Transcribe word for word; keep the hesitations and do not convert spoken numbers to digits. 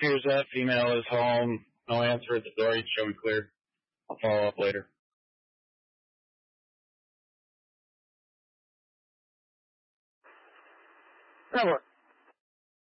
appears that female is home. No answer at the door. You show me clear. I'll follow up later. That works.